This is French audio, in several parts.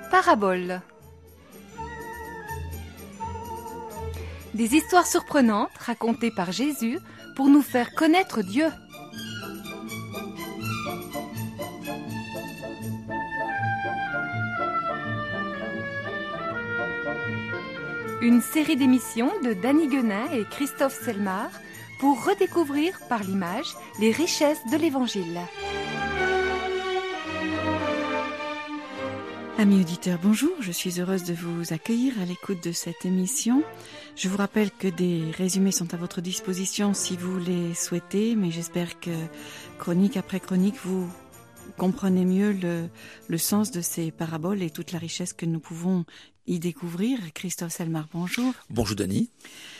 Paraboles. Des histoires surprenantes racontées par Jésus pour nous faire connaître Dieu. Une série d'émissions de Danny Guenin et Christophe Selmar pour redécouvrir par l'image les richesses de l'Évangile. Amis auditeurs, bonjour, je suis heureuse de vous accueillir à l'écoute de cette émission. Je vous rappelle que des résumés sont à votre disposition si vous les souhaitez, mais j'espère que chronique après chronique, vous comprenez mieux le sens de ces paraboles et toute la richesse que nous pouvons y découvrir. Christophe Selmar, bonjour. Bonjour Dany.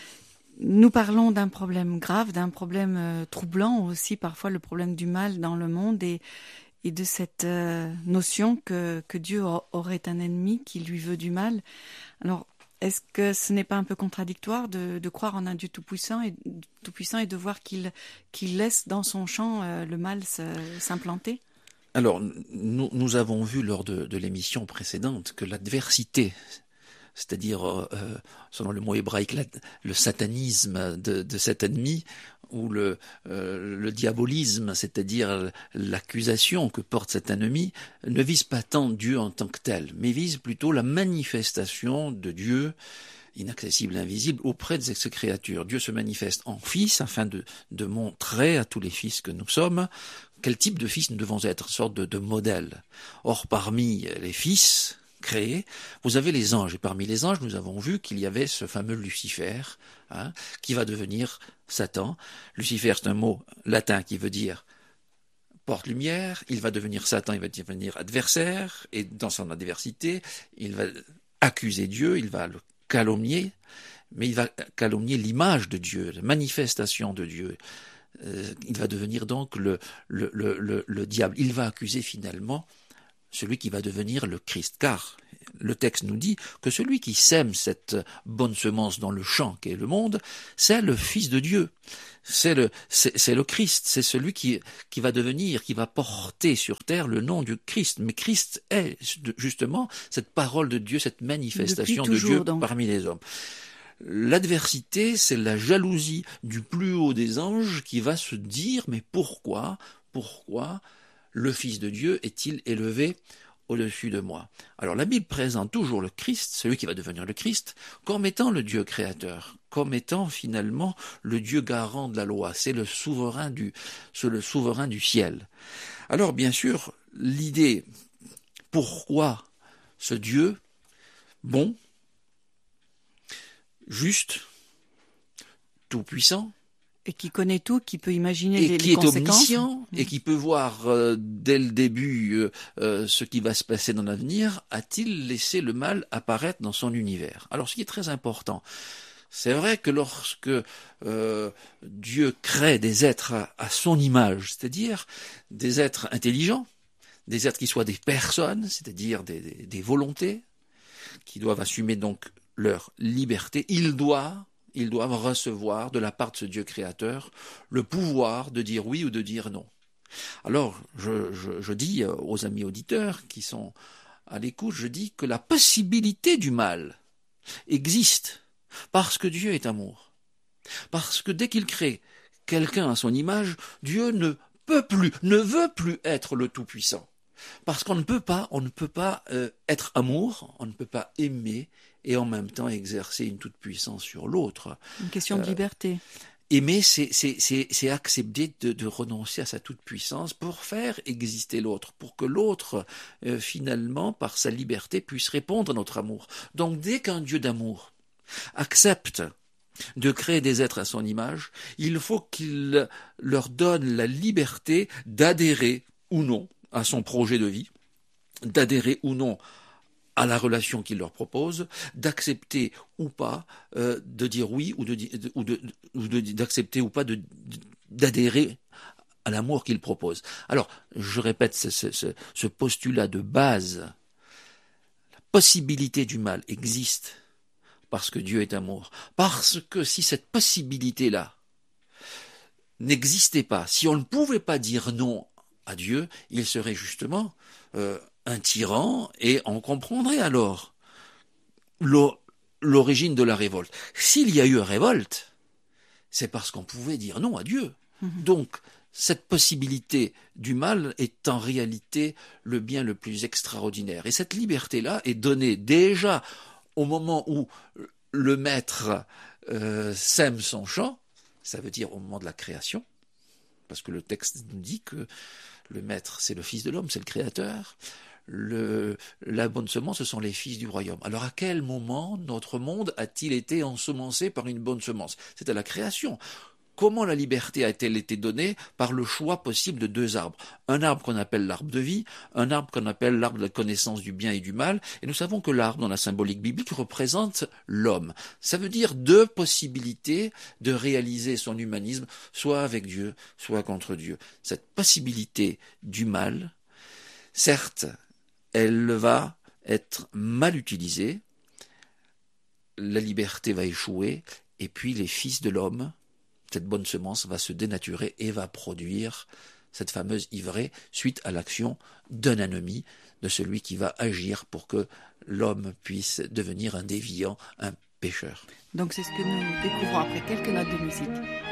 Nous parlons d'un problème grave, d'un problème troublant aussi, parfois le problème du mal dans le monde et de cette notion que Dieu aurait un ennemi qui lui veut du mal. Alors, est-ce que ce n'est pas un peu contradictoire de croire en un Dieu tout-puissant et de voir qu'il laisse dans son champ le mal s'implanter ? Alors, nous avons vu lors de l'émission précédente que l'adversité, c'est-à-dire, selon le mot hébraïque, le satanisme de cet ennemi, ou le diabolisme, c'est-à-dire l'accusation que porte cet ennemi, ne vise pas tant Dieu en tant que tel, mais vise plutôt la manifestation de Dieu, inaccessible, invisible, auprès de ces créatures. Dieu se manifeste en fils afin de montrer à tous les fils que nous sommes quel type de fils nous devons être, une sorte de modèle. Or, parmi les fils créés, vous avez les anges, et parmi les anges, nous avons vu qu'il y avait ce fameux Lucifer, qui va devenir Satan. Lucifer, c'est un mot latin qui veut dire porte-lumière, il va devenir Satan, il va devenir adversaire, et dans son adversité, il va accuser Dieu, il va le calomnier, mais il va calomnier l'image de Dieu, la manifestation de Dieu. Il va devenir donc le diable. Il va accuser finalement celui qui va devenir le Christ, car le texte nous dit que celui qui sème cette bonne semence dans le champ qu'est le monde, c'est le Fils de Dieu, c'est le Christ, c'est celui qui va devenir, qui va porter sur terre le nom du Christ. Mais Christ est justement cette parole de Dieu, cette manifestation de Dieu donc parmi les hommes. L'adversité, c'est la jalousie du plus haut des anges qui va se dire, mais pourquoi le Fils de Dieu est-il élevé au-dessus de moi? Alors la Bible présente toujours le Christ, celui qui va devenir le Christ, comme étant le Dieu créateur, comme étant finalement le Dieu garant de la loi, c'est le souverain du ciel. Alors bien sûr, l'idée, pourquoi ce Dieu bon, juste, tout-puissant, et qui connaît tout, qui peut imaginer les qui est conséquences. omniscient, et qui peut voir dès le début ce qui va se passer dans l'avenir, a-t-il laissé le mal apparaître dans son univers? Alors ce qui est très important, c'est vrai que lorsque Dieu crée des êtres à son image, c'est-à-dire des êtres intelligents, des êtres qui soient des personnes, c'est-à-dire des volontés, qui doivent assumer donc leur liberté, ils doivent recevoir de la part de ce Dieu créateur le pouvoir de dire oui ou de dire non. Alors, je dis aux amis auditeurs qui sont à l'écoute, je dis que la possibilité du mal existe parce que Dieu est amour. Parce que dès qu'il crée quelqu'un à son image, Dieu ne veut plus être le Tout-Puissant. Parce qu'on ne peut pas être amour, on ne peut pas aimer et en même temps exercer une toute-puissance sur l'autre. Une question de liberté. Aimer, c'est accepter de renoncer à sa toute-puissance pour faire exister l'autre, pour que l'autre, finalement, par sa liberté, puisse répondre à notre amour. Donc dès qu'un Dieu d'amour accepte de créer des êtres à son image, il faut qu'il leur donne la liberté d'adhérer ou non à son projet de vie, d'adhérer ou non à la relation qu'il leur propose, d'accepter ou pas de dire oui ou d'accepter ou pas d'adhérer à l'amour qu'il propose. Alors, je répète ce postulat de base. La possibilité du mal existe parce que Dieu est amour. Parce que si cette possibilité-là n'existait pas, si on ne pouvait pas dire non à Dieu, il serait justement un tyran, et on comprendrait alors l'origine de la révolte. S'il y a eu révolte, c'est parce qu'on pouvait dire non à Dieu. Donc, cette possibilité du mal est en réalité le bien le plus extraordinaire. Et cette liberté-là est donnée déjà au moment où le maître sème son champ, ça veut dire au moment de la création, parce que le texte nous dit que le maître, c'est le Fils de l'homme, c'est le Créateur. La bonne semence, ce sont les fils du royaume. Alors à quel moment notre monde a-t-il été ensemencé par une bonne semence? C'est à la création. Comment la liberté a-t-elle été donnée? Par le choix possible de deux arbres. Un arbre qu'on appelle l'arbre de vie, un arbre qu'on appelle l'arbre de la connaissance du bien et du mal. Et nous savons que l'arbre, dans la symbolique biblique, représente l'homme. Ça veut dire deux possibilités de réaliser son humanisme, soit avec Dieu, soit contre Dieu. Cette possibilité du mal, certes, elle va être mal utilisée, la liberté va échouer, et puis les fils de l'homme, cette bonne semence va se dénaturer et va produire cette fameuse ivrée suite à l'action d'un ennemi, de celui qui va agir pour que l'homme puisse devenir un déviant, un pécheur. Donc c'est ce que nous découvrons après quelques notes de musique.